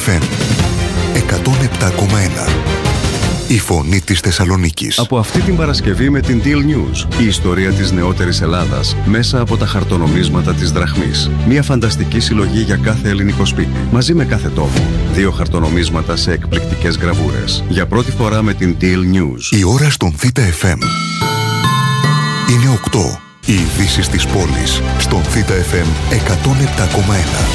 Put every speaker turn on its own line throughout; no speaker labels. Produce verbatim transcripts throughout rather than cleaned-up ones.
εφ εμ εκατόν επτά κόμμα ένα. Η φωνή της Θεσσαλονίκης.
Από αυτή την Παρασκευή με την Deal News, η ιστορία της νεότερης Ελλάδας μέσα από τα χαρτονομίσματα της δραχμής. Μια φανταστική συλλογή για κάθε ελληνικό σπίτι, μαζί με κάθε τόπο. Δύο χαρτονομίσματα σε εκπληκτικές γραβούρες. Για πρώτη φορά με την Deal News.
Η ώρα στον Θήτα εφ εμ είναι οκτώ. Οι ειδήσεις της πόλης στον Θήτα εφ εμ εκατόν επτά κόμμα ένα.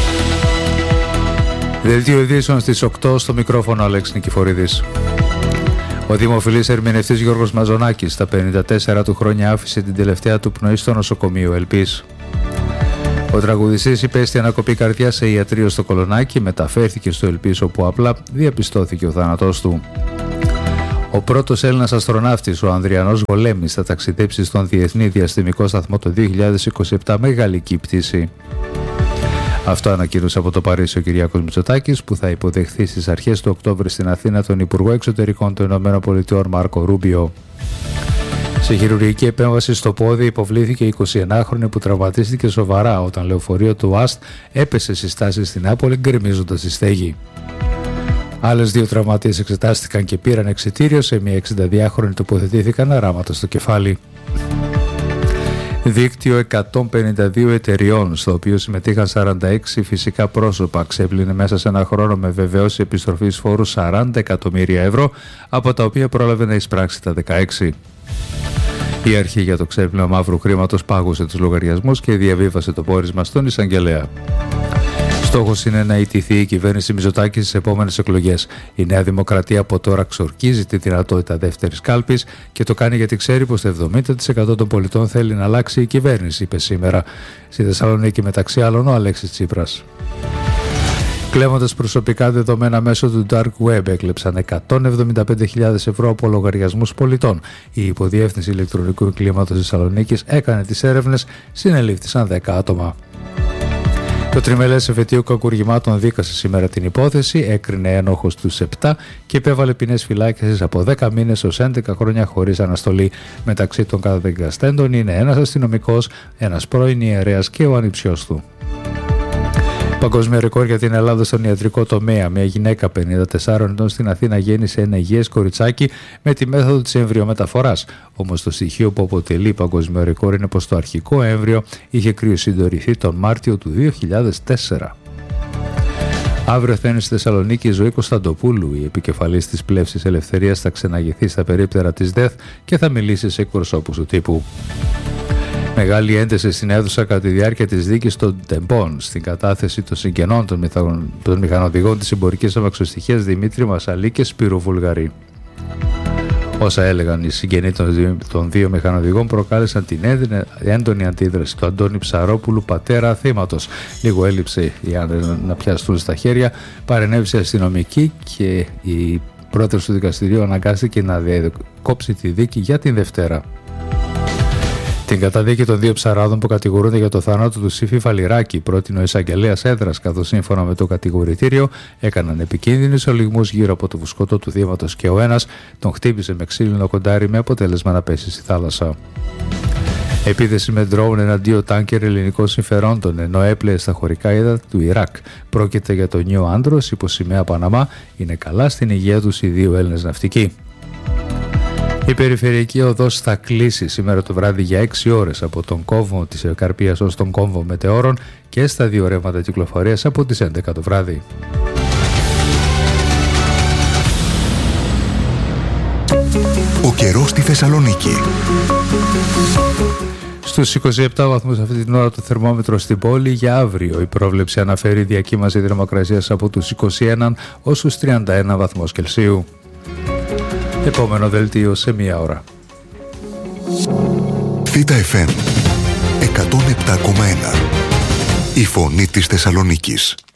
Δελτίο ειδήσεων στις οκτώ, στο μικρόφωνο Αλέξης Νικηφορίδης. Ο δημοφιλής ερμηνευτής Γιώργος Μαζονάκης στα πενήντα τέσσερα του χρόνια άφησε την τελευταία του πνοή στο νοσοκομείο Ελπής. Ο τραγουδιστής υπέστη ανακοπή καρδιάς σε ιατρείο στο Κολονάκι, μεταφέρθηκε στο Ελπής όπου απλά διαπιστώθηκε ο θάνατός του. Ο πρώτος Έλληνας αστροναύτης, ο Ανδριανός Γολέμης, θα ταξιδέψει στον Διεθνή Διαστημικό Σταθμό το δύο χιλιάδες είκοσι επτά με γαλλική πτήση. Αυτό ανακοίνωσε από το Παρίσι ο Κυριάκος Μητσοτάκης, που θα υποδεχθεί στις αρχές του Οκτώβρη στην Αθήνα τον Υπουργό Εξωτερικών των ΗΠΑ Μάρκο Ρούμπιο. Σε χειρουργική επέμβαση στο πόδι υποβλήθηκε η εικοσιενάχρονη που τραυματίστηκε σοβαρά όταν λεωφορείο του ΑΣΤ έπεσε στις στάσεις στην Νάπολη γκρεμίζοντας τη στέγη. Άλλες δύο τραυματίες εξετάστηκαν και πήραν εξιτήριο, σε μια εξηνταδυάχρονη τοποθετήθηκαν αράματα στο κεφάλι. Δίκτυο εκατόν πενήντα δύο εταιριών, στο οποίο συμμετείχαν σαράντα έξι φυσικά πρόσωπα, ξέπλυνε μέσα σε ένα χρόνο με βεβαίωση επιστροφής φόρου σαράντα εκατομμύρια ευρώ, από τα οποία πρόλαβε να εισπράξει τα δεκαέξι. Η αρχή για το ξέπλυμα μαύρου χρήματος πάγωσε τους λογαριασμούς και διαβίβασε το πόρισμα στον εισαγγελέα. Στόχος είναι να ιτηθεί η κυβέρνηση Μητσοτάκη στις επόμενες εκλογές. Η Νέα Δημοκρατία από τώρα ξορκίζει τη δυνατότητα δεύτερης κάλπης και το κάνει γιατί ξέρει πως το εβδομήντα τοις εκατό των πολιτών θέλει να αλλάξει η κυβέρνηση, είπε σήμερα στη Θεσσαλονίκη μεταξύ άλλων ο Αλέξης Τσίπρας. Κλέβοντας προσωπικά δεδομένα μέσω του Dark Web, έκλεψαν εκατόν εβδομήντα πέντε χιλιάδες ευρώ από λογαριασμούς πολιτών. Η Υποδιεύθυνση Ηλεκτρονικού Εγκλήματος Θεσσαλονίκης έκανε τις έρευνες, συνελήφθησαν δέκα άτομα. Το τριμελές εφετείο κακουργημάτων δίκασε σήμερα την υπόθεση, έκρινε ένοχος τους επτά και επέβαλε ποινές φυλάκισης από δέκα μήνες ως έντεκα χρόνια χωρίς αναστολή. Μεταξύ των καταδικαστέντων είναι ένας αστυνομικός, ένας πρώην ιερέας και ο ανιψιός του. Παγκόσμιο ρεκόρ για την Ελλάδα στον ιατρικό τομέα. Μια γυναίκα πενήντα τεσσάρων ετών στην Αθήνα γέννησε ένα υγιές κοριτσάκι με τη μέθοδο της εμβριομεταφοράς. Όμως το στοιχείο που αποτελεί παγκόσμιο ρεκόρ είναι πως το αρχικό έμβριο είχε κρυοσυντορηθεί τον Μάρτιο του δύο χιλιάδες τέσσερα. Αύριο θα είναι στη Θεσσαλονίκη η Ζωή Κωνσταντοπούλου, η επικεφαλής της Πλεύσης Ελευθερίας, θα ξεναγηθεί στα περίπτερα της ΔΕΘ και θα μιλήσει σε εκπροσώπους του τύπου. Μεγάλη ένταση στην αίθουσα κατά τη διάρκεια της δίκης των Τεμπών στην κατάθεση των συγγενών των, μηχα... των μηχανοδηγών της εμπορικής αμαξοστοιχίας Δημήτρη Μασαλή και Σπύρο Βουλγαρή. Όσα έλεγαν οι συγγενείς των δύο μηχανοδηγών προκάλεσαν την έντονη αντίδραση του Αντώνη Ψαρόπουλου, πατέρα θύματος. Λίγο έλειψε οι άνδρες να πιαστούν στα χέρια, παρενέβησε αστυνομική και η πρόεδρος του δικαστηρίου αναγκάστηκε να κόψει τη δίκη για την Δευτέρα. Την καταδίκη των δύο ψαράδων που κατηγορούνται για το θάνατο του Σύφη Φαλιράκη πρότεινε ο εισαγγελέας έδρας, καθώς σύμφωνα με το κατηγορητήριο έκαναν επικίνδυνους ολιγμούς γύρω από το φουσκωτό του δήματος και ο ένας τον χτύπησε με ξύλινο κοντάρι με αποτέλεσμα να πέσει στη θάλασσα. Επίθεση με ντρόουν εναντίον τάνκερ ελληνικών συμφερόντων ενώ έπλεε στα χωρικά ύδατα του Ιράκ. Πρόκειται για τον Νιό Άντρος, υπό σημαία Παναμά. Είναι καλά στην υγεία τους οι δύο Έλληνες ναυτικοί. Η περιφερειακή οδός θα κλείσει σήμερα το βράδυ για έξι ώρες από τον κόμβο της Καρπίας ως τον κόμβο Μετεώρων και στα δύο ρεύματα κυκλοφορίας από τις έντεκα το βράδυ.
Ο καιρός στη Θεσσαλονίκη.
Στους είκοσι επτά βαθμούς αυτή την ώρα το θερμόμετρο στην πόλη. Για αύριο η πρόβλεψη αναφέρει διακύμαση θερμοκρασίας από τους είκοσι ένα ως τους τριάντα ένα βαθμούς Κελσίου. Επόμενο δελτίο σε μία ώρα.
Θήτα εφ εμ εκατόν επτά κόμμα ένα. Η φωνή της Θεσσαλονίκης.